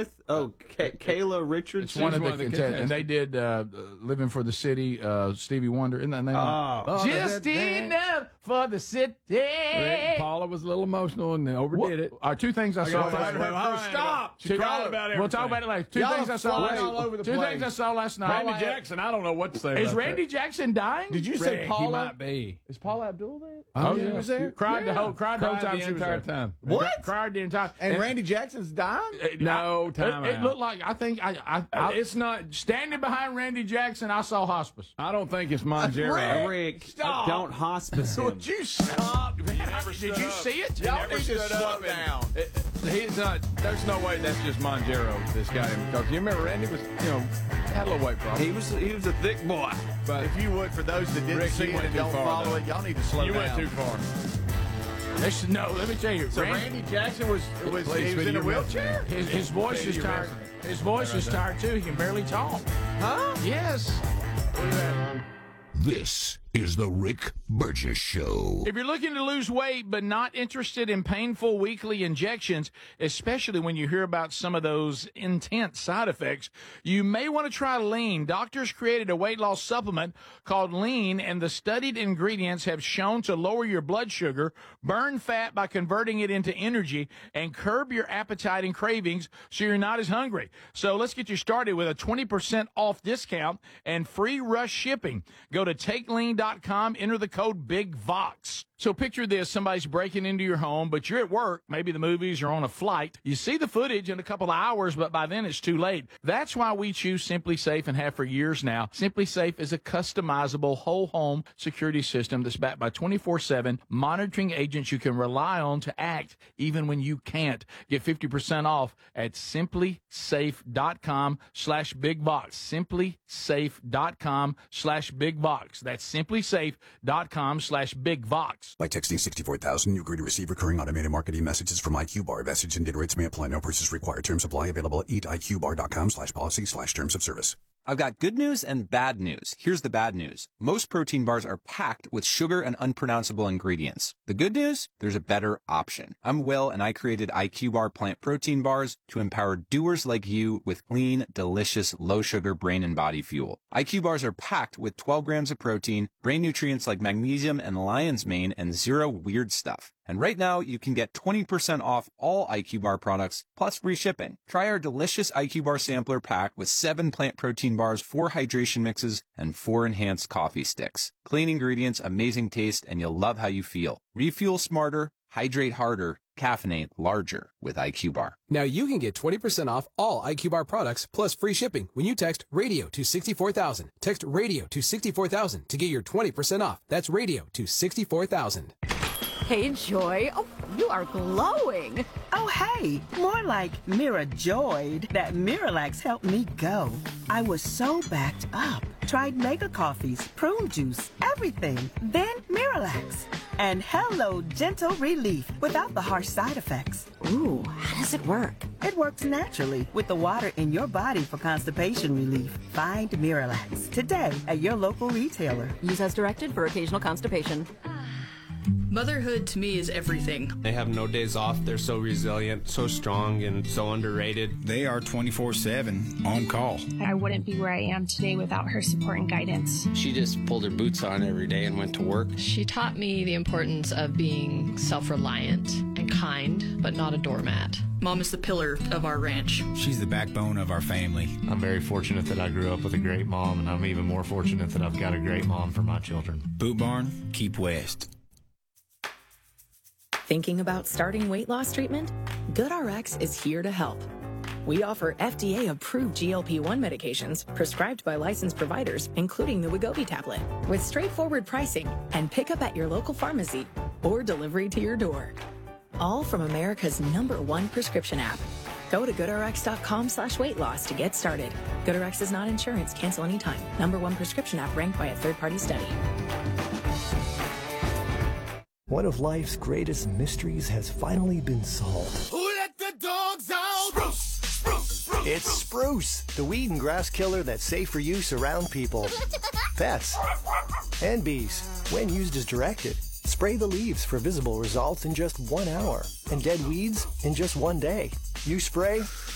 with? Oh, Kayla Richardson. It's one of the contestants. And they did Living for the City, Stevie Wonder. Isn't that name? Oh. Just enough for the city. Rick, Paula was a little emotional and overdid it. Two things I saw. Stop! She cried about everything. We'll talk about it later. Two things I saw last night. Randy Jackson, I don't know what to say. Is Randy Jackson dying? Did you say Paula? He might be. Is Paula Abdul there? Oh, yeah. He was there. Cried the whole time the she was entire there. time. What? Cried the entire time. And Randy Jackson's dying? No, time It out. looked like, I think, It's not. standing behind Randy Jackson, I saw hospice. I don't think it's Monjero. Rick, Stop. don't hospice him. Would you stop? Did you see it? Y'all need to slow down. He's not. There's no way that's just Monjero. This guy, because you remember Randy was, had a little weight problem. He was a thick boy. But if you would, for those that didn't Rick, see you it went and too don't far, follow though. it, y'all need to slow You down. went too far. No, let me tell you. So Randy Jackson was he was in a wheelchair? His voice is tired. His voice is tired too. He can barely talk. Huh? Yes. This is the Rick Burgess Show. If you're looking to lose weight but not interested in painful weekly injections, especially when you hear about some of those intense side effects, you may want to try Lean. Doctors created a weight loss supplement called Lean, and the studied ingredients have shown to lower your blood sugar, burn fat by converting it into energy, and curb your appetite and cravings so you're not as hungry. So let's get you started with a 20% off discount and free rush shipping. Go to TakeLean.com, enter the code BIGVOX. So picture this, somebody's breaking into your home, but you're at work, maybe the movies, or on a flight. You see the footage in a couple of hours, but by then it's too late. That's why we choose Simply Safe and have for years now. Simply Safe is a customizable whole home security system that's backed by 24/7 monitoring agents you can rely on to act even when you can't. Get 50% off at simplysafe.com/bigbox. simplysafe.com/bigbox. That's simplysafe.com/bigbox. By texting 64,000, you agree to receive recurring automated marketing messages from IQ Bar. Message and data rates may apply. No purchase required. Terms apply. Available at eatiqbar.com/policy/terms of service. I've got good news and bad news. Here's the bad news. Most protein bars are packed with sugar and unpronounceable ingredients. The good news? There's a better option. I'm Will, and I created IQ Bar plant protein bars to empower doers like you with clean, delicious, low-sugar brain and body fuel. IQ bars are packed with 12 grams of protein, brain nutrients like magnesium and lion's mane, and zero weird stuff. And right now, you can get 20% off all IQ Bar products, plus free shipping. Try our delicious IQ Bar sampler pack with 7 plant protein bars, 4 hydration mixes, and 4 enhanced coffee sticks. Clean ingredients, amazing taste, and you'll love how you feel. Refuel smarter, hydrate harder, caffeinate larger with IQ Bar. Now you can get 20% off all IQ Bar products plus free shipping when you text radio to 64,000. Text radio to 64,000 to get your 20% off. That's radio to 64,000. Hey, Joy. Oh, you are glowing. Oh, hey. More like Mira joyed that Miralax helped me go. I was so backed up. Tried mega coffees, prune juice, everything. Then Miralax. And hello, gentle relief without the harsh side effects. Ooh, how does it work? It works naturally with the water in your body for constipation relief. Find Miralax today at your local retailer. Use as directed for occasional constipation. Motherhood to me is everything. They have no days off. They're so resilient, so strong, and so underrated. They are 24/7 on call. I wouldn't be where I am today without her support and guidance. She just pulled her boots on every day and went to work. She taught me the importance of being self-reliant and kind, but not a doormat. Mom is the pillar of our ranch. She's the backbone of our family. I'm very fortunate that I grew up with a great mom, and I'm even more fortunate that I've got a great mom for my children. Boot Barn, keep west. Thinking about starting weight loss treatment? GoodRx is here to help. We offer FDA-approved GLP-1 medications prescribed by licensed providers, including the Wegovy tablet, with straightforward pricing and pickup at your local pharmacy or delivery to your door. All from America's #1 prescription app. Go to GoodRx.com/weight loss to get started. GoodRx is not insurance. Cancel anytime. #1 prescription app ranked by a third-party study. One of life's greatest mysteries has finally been solved. Who let the dogs out? Spruce, spruce, spruce. It's Spruce, the weed and grass killer that's safe for use around people, pets, and bees. When used as directed, spray the leaves for visible results in just 1 hour and dead weeds in just 1 day. You spray,